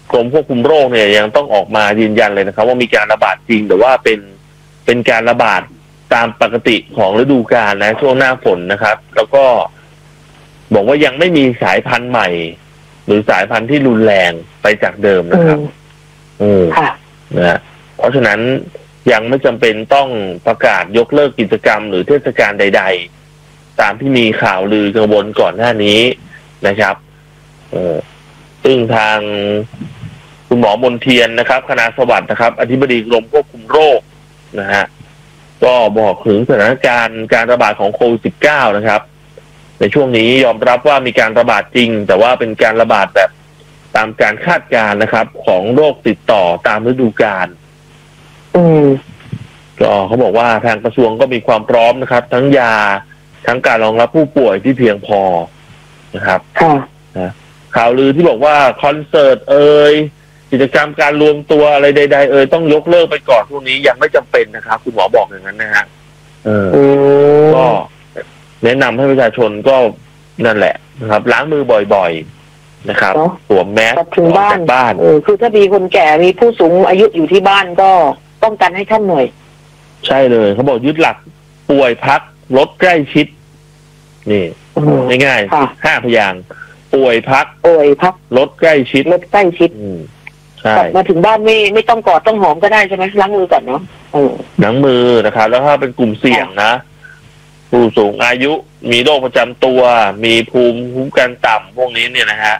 กรมควบคุมโรคเนี่ยยังต้องออกมายืนยันเลยนะครับว่ามีการระบาดจริงแต่ว่าเป็นการระบาดตามปกติของฤดูกาลนะช่วงหน้าฝนนะครับแล้วก็บอกว่ายังไม่มีสายพันธุ์ใหม่ หรือสายพันธุ์ที่รุนแรงไปจากเดิมนะครับนะเพราะฉะนั้นยังไม่จำเป็นต้องประกาศยกเลิกกิจกรรมหรือเทศกาลใดๆตามที่มีข่าวลือกังวลก่อนหน้านี้นะครับซึ่งทางคุณหมอมนเทียนนะครับคณะสวัสดิ์นะครับอธิบดีกรมควบคุมโรคนะฮะก็บอกถึงสถานการณ์การระบาดของโควิด -19 นะครับในช่วงนี้ยอมรับว่ามีการระบาดจริงแต่ว่าเป็นการระบาดแบบตามการคาดการณ์นะครับของโรคติดต่อตามฤดูกาลก็เขาบอกว่าทางกระทรวงก็มีความพร้อมนะครับทั้งยาทั้งการรองรับผู้ป่วยที่เพียงพอนะครับข่าวลือที่บอกว่าคอนเสิร์ตกิจกรรมการรวมตัวอะไรใดๆต้องยกเลิกไปก่อนพวกนี้ยังไม่จำเป็นนะครับคุณหมอบอกอย่างนั้นนะฮะก็แนะนำให้ประชาชนก็นั่นแหละนะครับล้างมือบ่อยๆนะครับสวมแมสถึงบ้านคือถ้ามีคนแก่มีผู้สูงอายุอยู่ที่บ้านก็ป้องกันให้ท่านหน่อยใช่เลยเขาบอกยึดหลักป่วยพักลดใกล้ชิดนี่ง่ายๆ5 พยางค์ป่วยพักลดใกล้ชิดใช่มาถึงบ้านไม่ต้องกอดต้องหอมก็ได้ใช่ไหมล้างมือก่อนเนาะล้างมือนะครับแล้วถ้าเป็นกลุ่มเสี่ยงนะผู้สูงอายุมีโรคประจำตัวมีภูมิคุ้มกันต่ำพวกนี้เนี่ยนะฮะ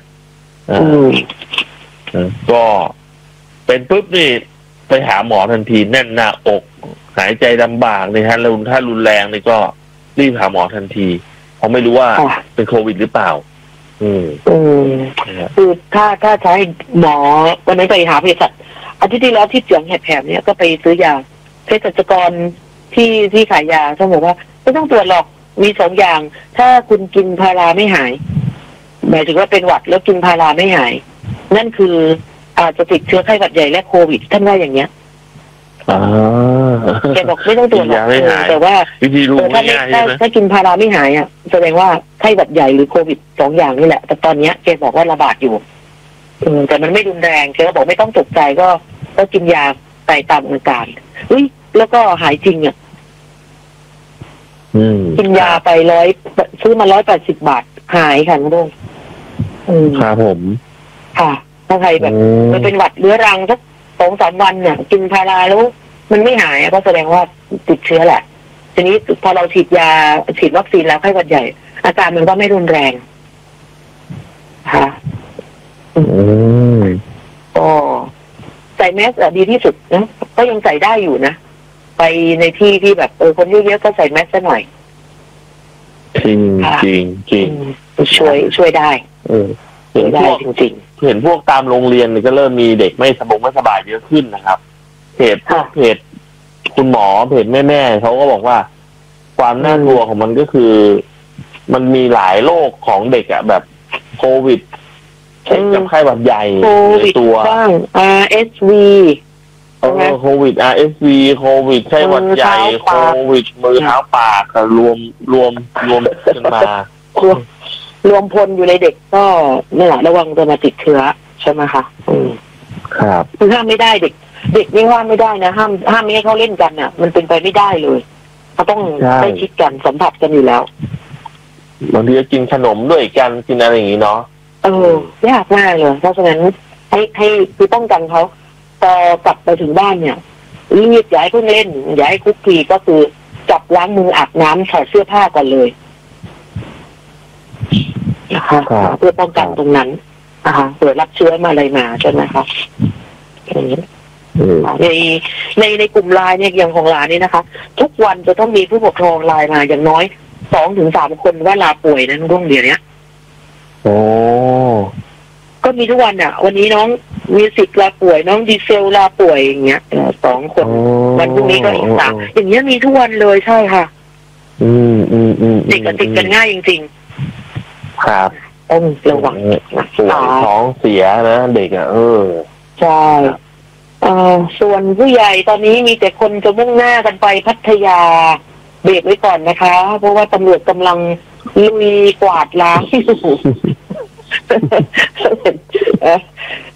ก็เป็นปุ๊บนี่ไปหาหมอทันทีแน่นหน้าอกหายใจลำบากเลยฮะแล้วถ้ารุนแรงนี่ก็รีบหาหมอทันทีเพราะไม่รู้ว่าเป็นโควิดหรือเปล่าคือถ้าใช้หมอวันนั้นไปหาเภสัชอาทิตย์ที่แล้วที่เสียงแหบๆเนี่ยก็ไปซื้อยาเภสัชกรที่ขายยาเขาบอกว่าไม่ต้องตรวจหรอกมี2 อย่างถ้าคุณกินพาราไม่หายหมายถึงว่าเป็นหวัดแล้วกินพาราไม่หายนั่นคืออาจจะติดเชื้อไข้หวัดใหญ่และโควิดท่านว่าอย่างเงี้ยแกบอกไม่ต้องตรวจหรอกแต่ว่าถ้ากินพาราไม่หายอ่ะแสดงว่าไข้หวัดใหญ่หรือโควิด2 อย่างนี่แหละแต่ตอนนี้แกบอกว่าระบาดอยู่แต่มันไม่รุนแรงแกก็บอกไม่ต้องตกใจก็กินยาไปตามอาการแล้วก็หายจริงอ่ะกินยาไปซื้อมา180 บาทหายค่ะคุณลุงครับผมค่ะถ้าใครแบบมันเป็นหวัดเรื้อรังสัก2-3 วันเนี่ยกินพาราแล้วมันไม่หายก็แสดงว่าติดเชื้อแหละทีนี้พอเราฉีดวัคซีนแล้วไข้หวัดใหญ่อาการมันก็ไม่รุนแรงค่ะก็ใส่แมสดีที่สุดนะก็ยังใส่ได้อยู่นะไปในที่แบบคนเยอะๆก็ใส่แมสซะหน่อยจริงช่วยได้เห็นพวกจริงเห็นพวกตามโรงเรียนก็เริ่มมีเด็กไม่สบายเยอะขึ้นนะครับเพจคุณหมอเพจแม่เขาก็บอกว่าความน่ากลัวของมันก็คือมันมีหลายโรคของเด็กอ่ะแบบโควิดกับไข้หวัดใหญ่ในตัว RSV โควิด RSV โควิดไข้หวัดใหญ่โควิดมือเท้าปากรวมกันมารวมพลอยู่ในเด็กก็นี่แหละระวังจะมาติดเชื้อใช่ไหมคะครับคือห้ามไม่ได้เด็กนี่ห้ามไม่ได้นะห้ามไม่ให้เขาเล่นกันเนี่ยมันเป็นไปไม่ได้เลยเขาต้องได้ชิดกันสัมผัสกันอยู่แล้วบางทีก็กินขนมด้วยกันกินอะไรอย่างนี้เนาะยากมากเลยเพราะฉะนั้นให้คือป้องกันเขาพอกลับไปถึงบ้านเนี่ยรีบอย่าให้เพิ่งเล่นอย่าให้คุกคีก็คือจับล้างมืออาบน้ำถอดเสื้อผ้าก่อนเลยนะคะเพื่อป้องกันตรงนั้นนะคะเผื่อรับเชื้อมาอะไรมาใช่ไหมคะในกลุ่มไลน์เนี่ยอย่างของหลานนี่นะคะทุกวันจะต้องมีผู้ปกครองไลน์มาอย่างน้อย2-3 คนว่าลาป่วยนะช่วงเดือนนี้ก็มีทุกวันอ่ะวันนี้น้องมิวสิกลาป่วยน้องดีเซลลาป่วยอย่างเงี้ย2 คนวันพรุ่งนี้ก็อีก3อย่างเงี้ยมีทุกวันเลยใช่ค่ะเด็กติดกันง่ายจริงๆครับต้องระวังป่วยท้องเสียนะเด็กอ่ะใช่ส่วนผู้ใหญ่ตอนนี้มีแต่คนจะมุ่งหน้ากันไปพัทยาเบรกไว้ก่อนนะคะเพราะว่าตำรวจกำลังลุยกวาดล้าง